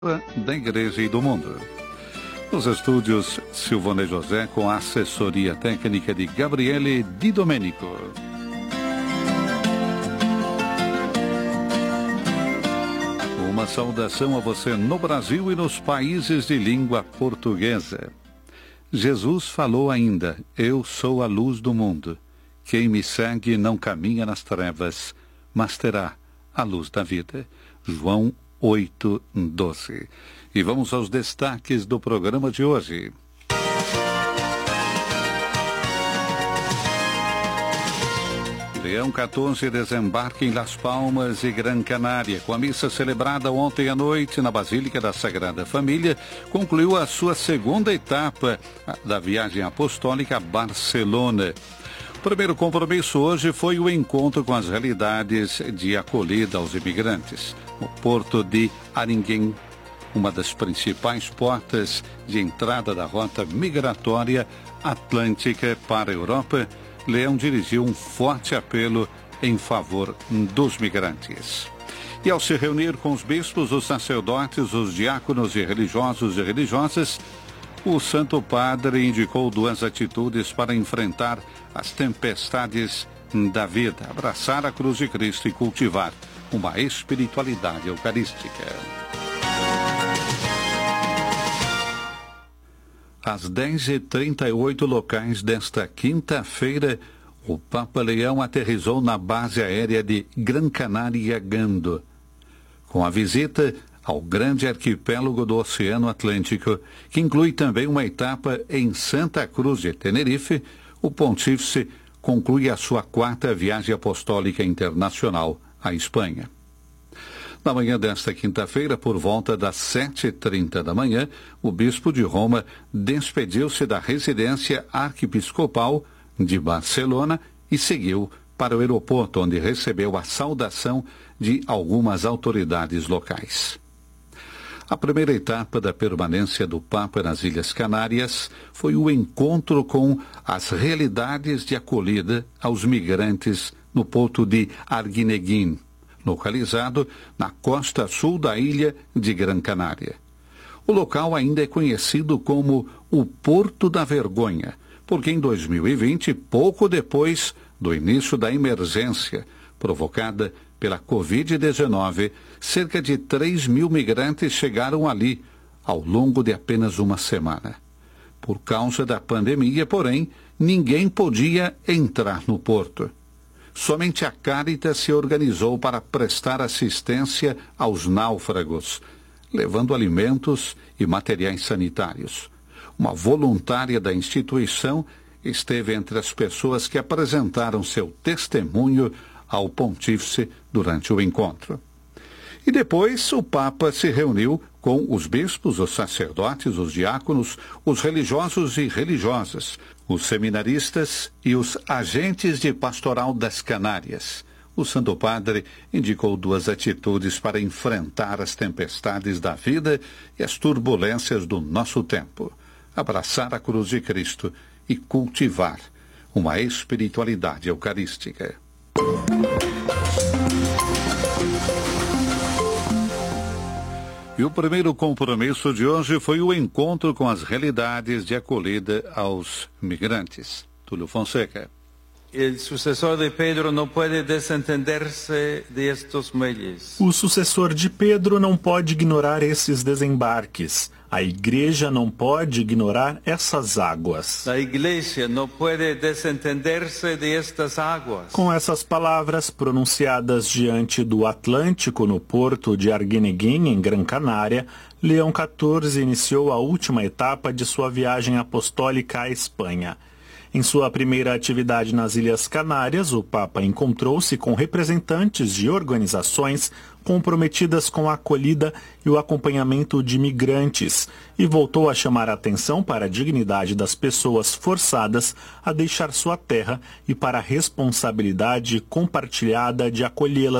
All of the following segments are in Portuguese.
da Igreja e do Mundo. Nos estúdios, Silvone José, com a assessoria técnica de Gabriele Di Domenico. Uma saudação a você no Brasil e nos países de língua portuguesa. Jesus falou ainda: eu sou a luz do mundo. Quem me segue não caminha nas trevas, mas terá a luz da vida. João 8:12. E vamos aos destaques do programa de hoje. Leão 14 desembarca em Las Palmas e Gran Canária. Com a missa celebrada ontem à noite na Basílica da Sagrada Família, concluiu a sua segunda etapa da viagem apostólica a Barcelona. O primeiro compromisso hoje foi o encontro com as realidades de acolhida aos imigrantes. No porto de Aringuém, uma das principais portas de entrada da rota migratória atlântica para a Europa, Leão dirigiu um forte apelo em favor dos migrantes. E ao se reunir com os bispos, os sacerdotes, os diáconos e religiosos e religiosas, o Santo Padre indicou duas atitudes para enfrentar as tempestades da vida: abraçar a cruz de Cristo e cultivar uma espiritualidade eucarística. Às 10h38 locais desta quinta-feira, o Papa Leão aterrissou na base aérea de Gran Canária Gando. Com a visita ao grande arquipélago do Oceano Atlântico, que inclui também uma etapa em Santa Cruz de Tenerife, o pontífice conclui a sua quarta viagem apostólica internacional à Espanha. Na manhã desta quinta-feira, por volta das 7h30 da manhã, o bispo de Roma despediu-se da residência arquiepiscopal de Barcelona e seguiu para o aeroporto, onde recebeu a saudação de algumas autoridades locais. A primeira etapa da permanência do Papa nas Ilhas Canárias foi o encontro com as realidades de acolhida aos migrantes no porto de Arguineguín, localizado na costa sul da ilha de Gran Canária. O local ainda é conhecido como o Porto da Vergonha, porque em 2020, pouco depois do início da emergência provocada pela Covid-19, cerca de 3.000 migrantes chegaram ali ao longo de apenas uma semana. Por causa da pandemia, porém, ninguém podia entrar no porto. Somente a Cáritas se organizou para prestar assistência aos náufragos, levando alimentos e materiais sanitários. Uma voluntária da instituição esteve entre as pessoas que apresentaram seu testemunho ao pontífice durante o encontro. E depois o Papa se reuniu com os bispos, os sacerdotes, os diáconos, os religiosos e religiosas, os seminaristas e os agentes de pastoral das Canárias. O Santo Padre indicou duas atitudes para enfrentar as tempestades da vida e as turbulências do nosso tempo: abraçar a cruz de Cristo e cultivar uma espiritualidade eucarística. E o primeiro compromisso de hoje foi o encontro com as realidades de acolhida aos migrantes. Túlio Fonseca. O sucessor de Pedro não pode desentender-se destes muelles. O sucessor de Pedro não pode ignorar esses desembarques. A igreja não pode ignorar essas águas. A igreja não pode desentender-se destas águas. Com essas palavras pronunciadas diante do Atlântico no porto de Arguineguín, em Gran Canária, Leão XIV iniciou a última etapa de sua viagem apostólica à Espanha. Em sua primeira atividade nas Ilhas Canárias, o Papa encontrou-se com representantes de organizações comprometidas com a acolhida e o acompanhamento de migrantes e voltou a chamar a atenção para a dignidade das pessoas forçadas a deixar sua terra e para a responsabilidade compartilhada de acolhê-las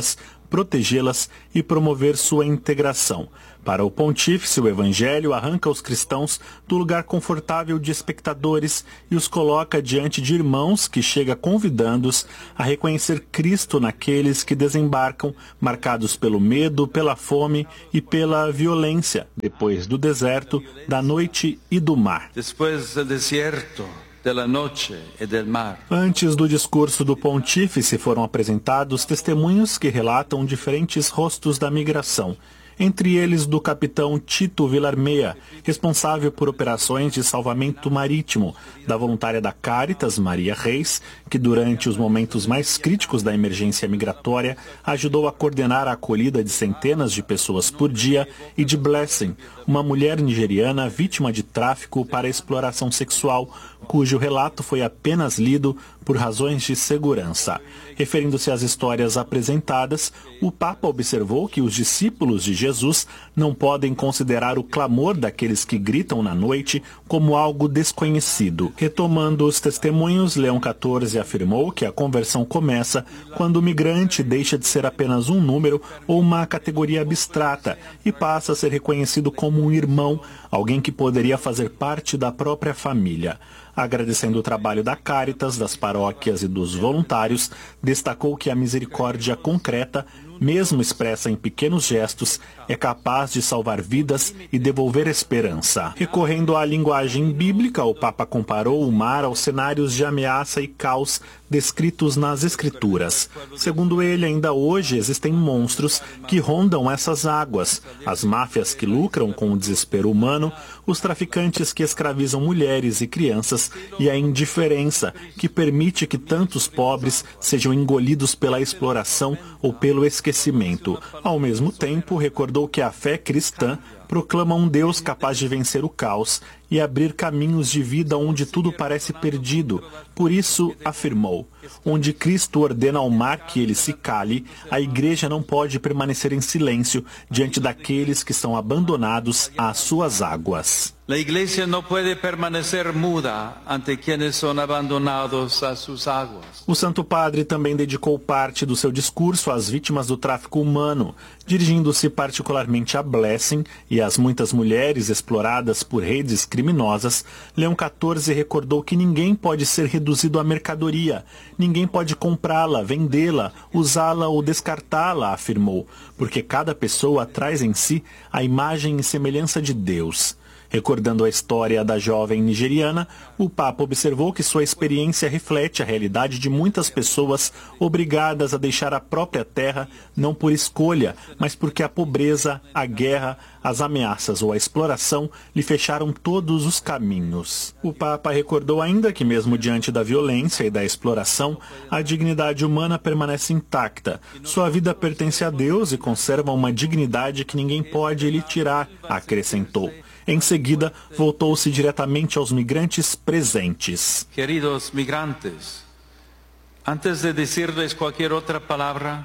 protegê-las e promover sua integração. Para o pontífice, o Evangelho arranca os cristãos do lugar confortável de espectadores e os coloca diante de irmãos que chega convidando-os a reconhecer Cristo naqueles que desembarcam, marcados pelo medo, pela fome e pela violência, depois do deserto, da noite e do mar. Depois do deserto, da noite e do mar. Antes do discurso do pontífice foram apresentados testemunhos que relatam diferentes rostos da migração. Entre eles do capitão Tito Villarmea, responsável por operações de salvamento marítimo, da voluntária da Cáritas, Maria Reis, que durante os momentos mais críticos da emergência migratória ajudou a coordenar a acolhida de centenas de pessoas por dia, e de Blessing, uma mulher nigeriana vítima de tráfico para exploração sexual, cujo relato foi apenas lido por razões de segurança. Referindo-se às histórias apresentadas, o Papa observou que os discípulos de Jesus não podem considerar o clamor daqueles que gritam na noite como algo desconhecido. Retomando os testemunhos, Leão XIV afirmou que a conversão começa quando o migrante deixa de ser apenas um número ou uma categoria abstrata e passa a ser reconhecido como um irmão, alguém que poderia fazer parte da própria família. Agradecendo o trabalho da Cáritas, das paróquias e dos voluntários, destacou que a misericórdia concreta, mesmo expressa em pequenos gestos, é capaz de salvar vidas e devolver esperança. Recorrendo à linguagem bíblica, o Papa comparou o mar aos cenários de ameaça e caos descritos nas Escrituras. Segundo ele, ainda hoje existem monstros que rondam essas águas, as máfias que lucram com o desespero humano, os traficantes que escravizam mulheres e crianças e a indiferença que permite que tantos pobres sejam engolidos pela exploração ou pelo esquecimento. Ao mesmo tempo, recordou que a fé cristã proclama um Deus capaz de vencer o caos e abrir caminhos de vida onde tudo parece perdido. Por isso, afirmou, onde Cristo ordena ao mar que ele se cale, a Igreja não pode permanecer em silêncio diante daqueles que são abandonados às suas águas. A Igreja não pode permanecer muda ante quienes são abandonados a suas águas. O Santo Padre também dedicou parte do seu discurso às vítimas do tráfico humano, dirigindo-se particularmente a Blessing e às muitas mulheres exploradas por redes criminosas. Leão XIV recordou que ninguém pode ser reduzido à mercadoria, ninguém pode comprá-la, vendê-la, usá-la ou descartá-la, afirmou, porque cada pessoa traz em si a imagem e semelhança de Deus. Recordando a história da jovem nigeriana, o Papa observou que sua experiência reflete a realidade de muitas pessoas obrigadas a deixar a própria terra, não por escolha, mas porque a pobreza, a guerra, as ameaças ou a exploração lhe fecharam todos os caminhos. O Papa recordou ainda que mesmo diante da violência e da exploração, a dignidade humana permanece intacta. Sua vida pertence a Deus e conserva uma dignidade que ninguém pode lhe tirar, acrescentou. Em seguida, voltou-se diretamente aos migrantes presentes. Queridos migrantes, antes de dizer-lhes qualquer outra palavra,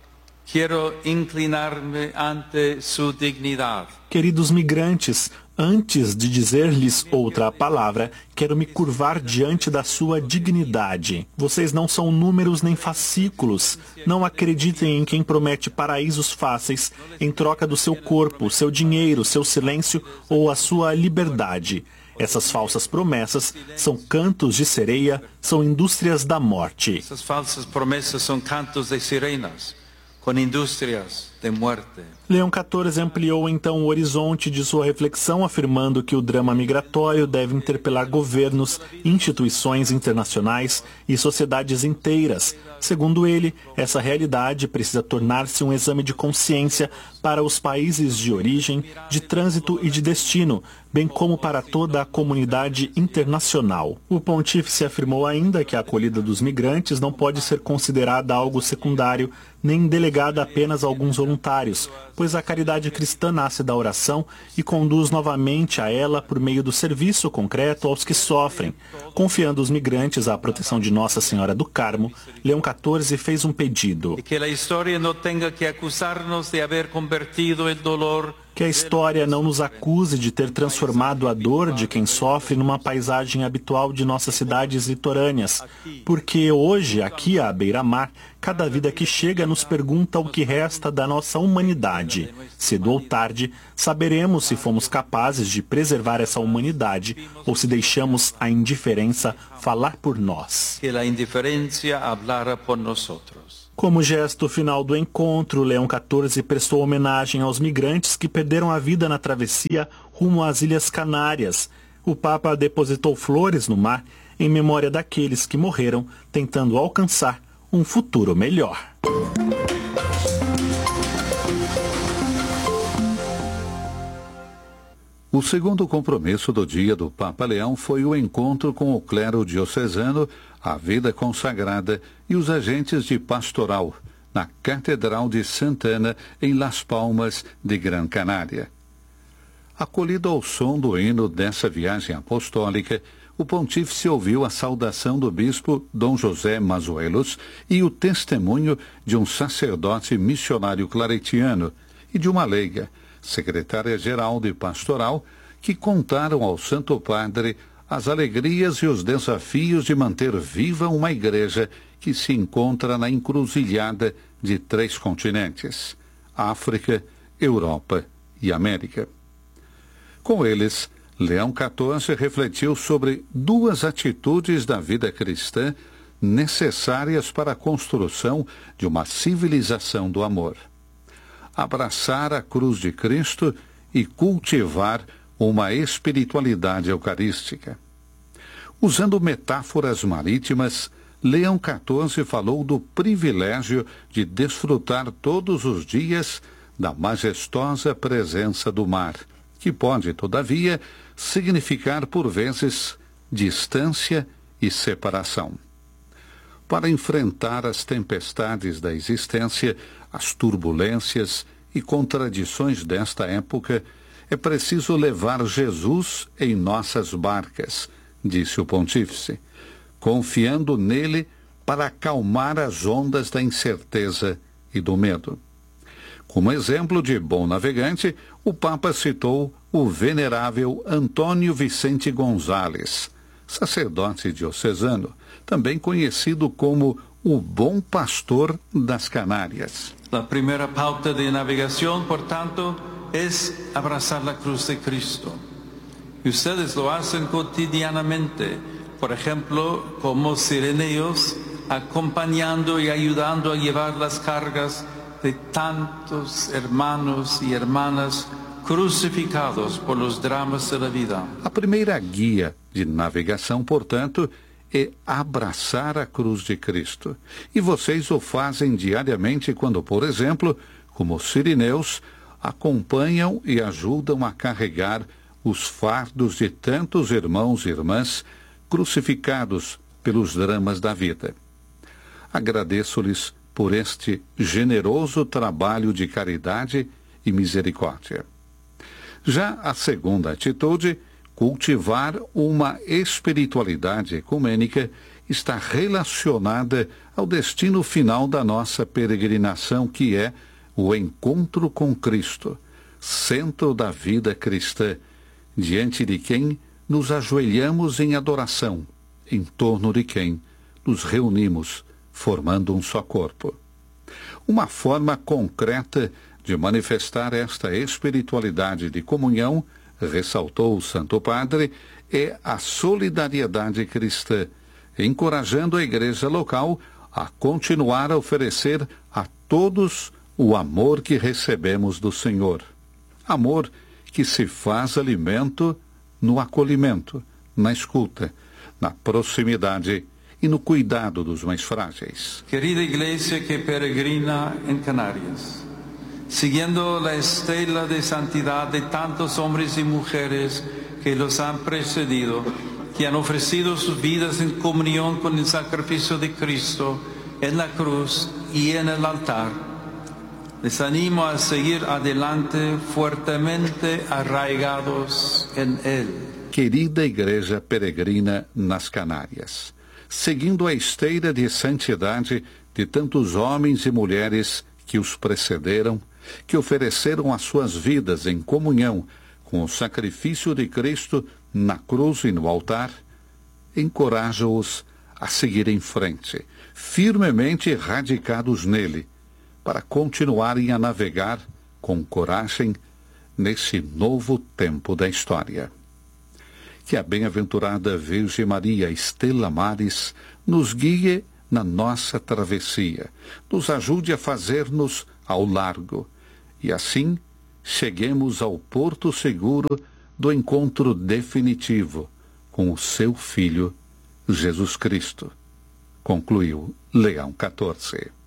quero inclinar-me ante sua dignidade. Queridos migrantes, antes de dizer-lhes outra palavra, quero me curvar diante da sua dignidade. Vocês não são números nem fascículos. Não acreditem em quem promete paraísos fáceis em troca do seu corpo, seu dinheiro, seu silêncio ou a sua liberdade. Essas falsas promessas são cantos de sereia, são indústrias da morte. Essas falsas promessas são cantos de sirenas, com indústrias de morte. Leão XIV ampliou então o horizonte de sua reflexão, afirmando que o drama migratório deve interpelar governos, instituições internacionais e sociedades inteiras. Segundo ele, essa realidade precisa tornar-se um exame de consciência para os países de origem, de trânsito e de destino, bem como para toda a comunidade internacional. O pontífice afirmou ainda que a acolhida dos migrantes não pode ser considerada algo secundário, nem delegada apenas a alguns voluntários, pois a caridade cristã nasce da oração e conduz novamente a ela por meio do serviço concreto aos que sofrem. Confiando os migrantes à proteção de Nossa Senhora do Carmo, Leão XIV fez um pedido. E que a história não tenha que acusar-nos de haver convertido o dolor Que a história não nos acuse de ter transformado a dor de quem sofre numa paisagem habitual de nossas cidades litorâneas, porque hoje, aqui à beira-mar, cada vida que chega nos pergunta o que resta da nossa humanidade. Cedo ou tarde, saberemos se fomos capazes de preservar essa humanidade ou se deixamos a indiferença falar por nós. Que a indiferença hablara por nosotros. Como gesto final do encontro, Leão XIV prestou homenagem aos migrantes que perderam a vida na travessia rumo às Ilhas Canárias. O Papa depositou flores no mar em memória daqueles que morreram tentando alcançar um futuro melhor. O segundo compromisso do dia do Papa Leão foi o encontro com o clero diocesano, a vida consagrada e os agentes de pastoral na Catedral de Santana, em Las Palmas de Gran Canária. Acolhido ao som do hino dessa viagem apostólica, o pontífice ouviu a saudação do bispo Dom José Mazuelos e o testemunho de um sacerdote missionário claretiano e de uma leiga, secretária-geral de pastoral, que contaram ao Santo Padre as alegrias e os desafios de manter viva uma igreja que se encontra na encruzilhada de 3 continentes, África, Europa e América. Com eles, Leão XIV refletiu sobre 2 atitudes da vida cristã necessárias para a construção de uma civilização do amor: abraçar a cruz de Cristo e cultivar uma espiritualidade eucarística. Usando metáforas marítimas, Leão XIV falou do privilégio de desfrutar todos os dias da majestosa presença do mar, que pode, todavia, significar por vezes distância e separação. Para enfrentar as tempestades da existência, as turbulências e contradições desta época, é preciso levar Jesus em nossas barcas, disse o pontífice, confiando nele para acalmar as ondas da incerteza e do medo. Como exemplo de bom navegante, o Papa citou o venerável Antônio Vicente Gonzalez, sacerdote diocesano, também conhecido como o bom pastor das Canárias. A primeira pauta de navegação, portanto, é abraçar a cruz de Cristo. E ustedes lo hacen cotidianamente, por ejemplo, como sireneos, acompañando y ayudando a llevar las cargas de tantos hermanos y hermanas crucificados por los dramas de la vida. A primeira guia de navegação, portanto, é abraçar a cruz de Cristo. E vocês o fazem diariamente quando, por exemplo, como sirineus, acompanham e ajudam a carregar os fardos de tantos irmãos e irmãs crucificados pelos dramas da vida. Agradeço-lhes por este generoso trabalho de caridade e misericórdia. Já a segunda atitude, cultivar uma espiritualidade ecumênica, está relacionada ao destino final da nossa peregrinação, que é o encontro com Cristo, centro da vida cristã, diante de quem nos ajoelhamos em adoração, em torno de quem nos reunimos, formando um só corpo. Uma forma concreta de manifestar esta espiritualidade de comunhão, ressaltou o Santo Padre, é a solidariedade cristã, encorajando a igreja local a continuar a oferecer a todos o amor que recebemos do Senhor. Amor que se faz alimento no acolhimento, na escuta, na proximidade e no cuidado dos mais frágeis. Querida iglesia que peregrina en Canarias, siguiendo la estela de santidad de tantos hombres y mujeres que los han precedido, que han ofrecido sus vidas en comunión con el sacrificio de Cristo en la cruz y en el altar, les animo a seguir adelante fuertemente arraigados en Él. Querida Igreja peregrina nas Canárias, seguindo a esteira de santidade de tantos homens e mulheres que os precederam, que ofereceram as suas vidas em comunhão com o sacrifício de Cristo na cruz e no altar, encoraja-os a seguir em frente, firmemente radicados nele, para continuarem a navegar com coragem nesse novo tempo da história. Que a bem-aventurada Virgem Maria Stella Maris nos guie na nossa travessia, nos ajude a fazer-nos ao largo, e assim cheguemos ao porto seguro do encontro definitivo com o seu Filho, Jesus Cristo. Concluiu Leão XIV.